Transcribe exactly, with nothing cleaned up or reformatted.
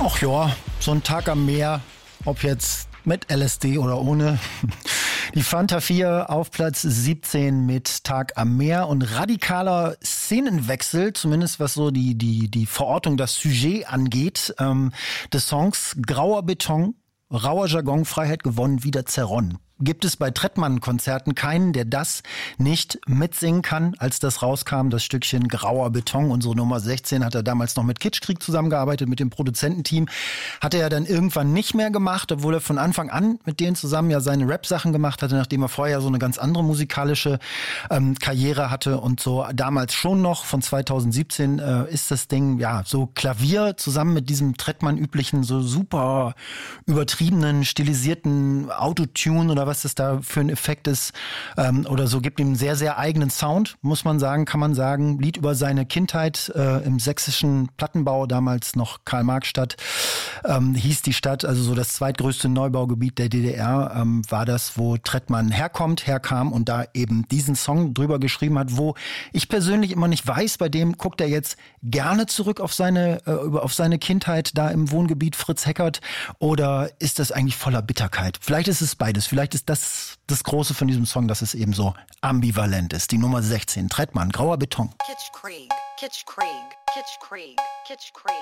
Ach ja, so ein Tag am Meer, ob jetzt mit L S D oder ohne. Die Fanta vier auf Platz siebzehn mit Tag am Meer und radikaler Szenenwechsel, zumindest was so die, die, die Verortung, das Sujet angeht, ähm, des Songs Grauer Beton, rauer Jargon, Freiheit gewonnen, wieder zerronnen. Gibt es bei Trettmann-Konzerten keinen, der das nicht mitsingen kann, als das rauskam, das Stückchen Grauer Beton. Unsere Nummer sechzehn hat er damals noch mit Kitschkrieg zusammengearbeitet, mit dem Produzententeam. Hat er ja dann irgendwann nicht mehr gemacht, obwohl er von Anfang an mit denen zusammen ja seine Rap-Sachen gemacht hatte, nachdem er vorher so eine ganz andere musikalische ähm, Karriere hatte und so. Damals schon noch, von zweitausendsiebzehn äh, ist das Ding, ja, so Klavier zusammen mit diesem Trettmann-üblichen, so super übertriebenen, stilisierten Autotune oder was das da für ein Effekt ist ähm, oder so, gibt ihm einen sehr, sehr eigenen Sound, muss man sagen, kann man sagen. Lied über seine Kindheit äh, im sächsischen Plattenbau, damals noch Karl-Marx-Stadt, ähm, hieß die Stadt, also so das zweitgrößte Neubaugebiet der D D R, ähm, war das, wo Trettmann herkommt, herkam und da eben diesen Song drüber geschrieben hat, wo ich persönlich immer nicht weiß, bei dem guckt er jetzt gerne zurück auf seine, äh, auf seine Kindheit da im Wohngebiet Fritz Heckert oder ist das eigentlich voller Bitterkeit? Vielleicht ist es beides, vielleicht ist das das Große von diesem Song, dass es eben so ambivalent ist. Die Nummer sechzehn, Trettmann, Grauer Beton. Kitschkrieg, Kitschkrieg, Kitschkrieg, Kitschkrieg.